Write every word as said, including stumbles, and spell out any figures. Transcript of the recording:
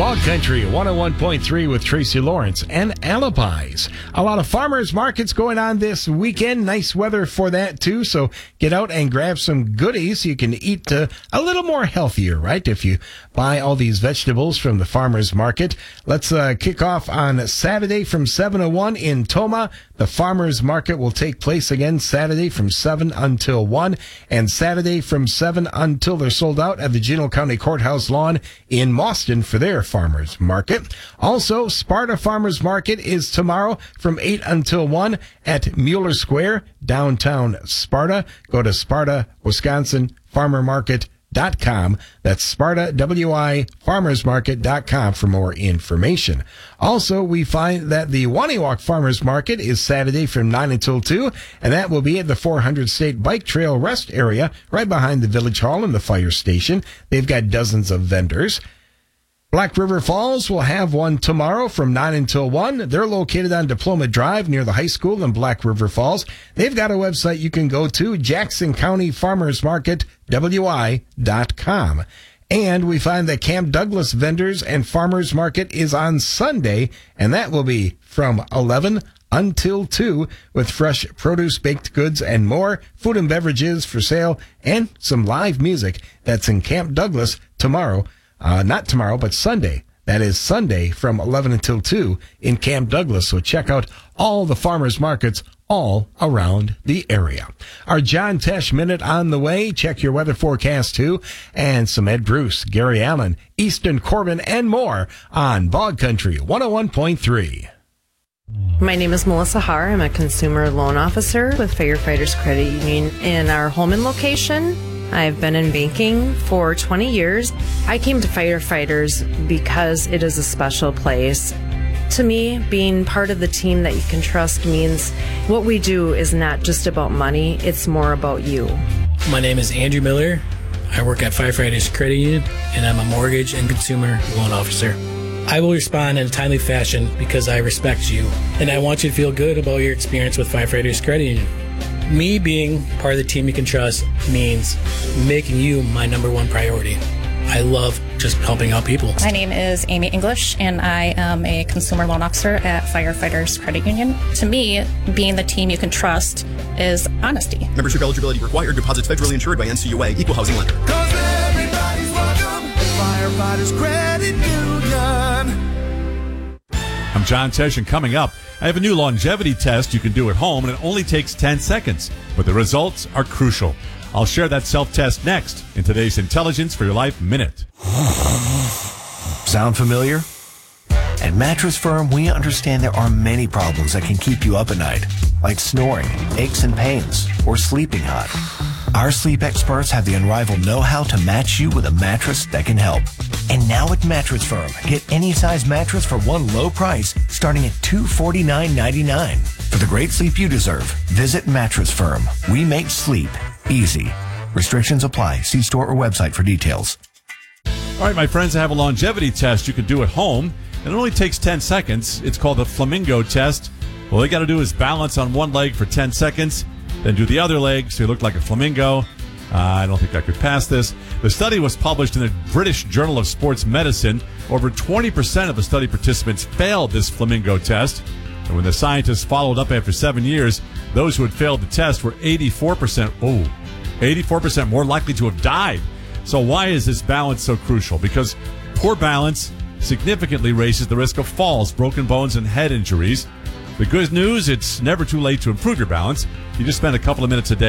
Bog Country one oh one point three with Tracy Lawrence and Alibis. A lot of farmers markets going on this weekend. Nice weather for that too. So get out and grab some goodies. You can eat uh, a little more healthier, right? If you buy all these vegetables from the farmers market. Let's uh, kick off on Saturday from seven to one in Tomah. The farmers market will take place again Saturday from seven until one, and Saturday from seven until they're sold out at the Juneau County Courthouse lawn in Mauston for their farmers market. Also, Sparta Farmers Market is tomorrow from eight until one at Mueller Square, downtown Sparta. Go to Sparta, Wisconsin Farmer Market dot com. That's Sparta, W I, farmers market dot com for more information. Also, we find that the Waniwak Farmers Market is Saturday from nine until two, and that will be at the four hundred State Bike Trail Rest Area right behind the Village Hall and the fire station. They've got dozens of vendors. Black River Falls will have one tomorrow from nine until one. They're located on Diploma Drive near the high school in Black River Falls. They've got a website you can go to, Jackson County Farmers Market, W I dot com. And we find that Camp Douglas Vendors and Farmers Market is on Sunday, and that will be from eleven until two with fresh produce, baked goods, and more, food and beverages for sale, and some live music. That's in Camp Douglas tomorrow. Uh, not tomorrow, but Sunday. That is Sunday from eleven until two in Camp Douglas. So check out all the farmers markets all around the area. Our John Tesh Minute on the way. Check your weather forecast too. And some Ed Bruce, Gary Allen, Easton Corbin, and more on Bog Country one oh one point three. My name is Melissa Haar. I'm a consumer loan officer with Firefighters Credit Union in our Holman location. I've been in banking for twenty years. I came to Firefighters because it is a special place. To me, being part of the team that you can trust means what we do is not just about money, it's more about you. My name is Andrew Miller. I work at Firefighters Credit Union, and I'm a mortgage and consumer loan officer. I will respond in a timely fashion because I respect you, and I want you to feel good about your experience with Firefighters Credit Union. Me being part of the team you can trust means making you my number one priority. I love just helping out people. My name is Amy English, and I am a consumer loan officer at Firefighters Credit Union. To me, being the team you can trust is honesty. Membership eligibility required. Deposits federally insured by N C U A. Equal housing lender. Cause everybody's welcome at Firefighters Credit Union. I'm John Tesh, and coming up, I have a new longevity test you can do at home, and it only takes ten seconds, but the results are crucial. I'll share that self-test next in today's Intelligence for Your Life Minute. Sound familiar? At Mattress Firm, we understand there are many problems that can keep you up at night, like snoring, aches and pains, or sleeping hot. Our sleep experts have the unrivaled know-how to match you with a mattress that can help. And now at Mattress Firm, get any size mattress for one low price starting at two hundred forty-nine ninety-nine. For the great sleep you deserve, visit Mattress Firm. We make sleep easy. Restrictions apply. See store or website for details. All right, my friends, I have a longevity test you can do at home. It only takes ten seconds. It's called the Flamingo Test. All you got to do is balance on one leg for ten seconds, then do the other leg so you look like a flamingo. Uh, I don't think I could pass this. The study was published in the British Journal of Sports Medicine. Over twenty percent of the study participants failed this flamingo test. And when the scientists followed up after seven years, those who had failed the test were eighty-four percent, oh, eighty-four percent more likely to have died. So why is this balance so crucial? Because poor balance significantly raises the risk of falls, broken bones, and head injuries. The good news, it's never too late to improve your balance. You just spend a couple of minutes a day